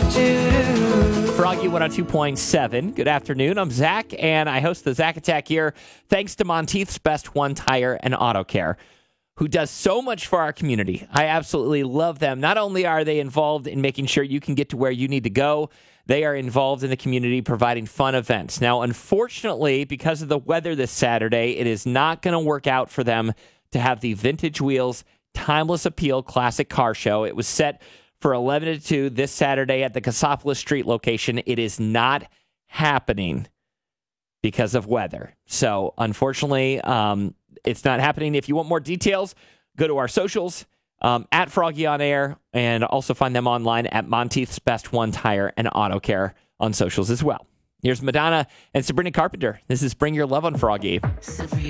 Froggy 102.7. Good afternoon. I'm Zach, and I host the Zach Attack here thanks to Monteith's Best One Tire and Auto Care, who does so much for our community. I absolutely love them. Not only are they involved in making sure you can get to where you need to go, they are involved in the community providing fun events. Now, unfortunately, because of the weather this Saturday, it is not going to work out for them to have the Vintage Wheels Timeless Appeal Classic Car Show. It was set for 11 to 2 this Saturday at the Cassopolis Street location. It is not happening because of weather. So, unfortunately, it's not happening. If you want more details, go to our socials, at Froggy on Air, and also find them online at Monteith's Best One Tire and Auto Care on socials as well. Here's Madonna and Sabrina Carpenter. This is Bring Your Love on Froggy.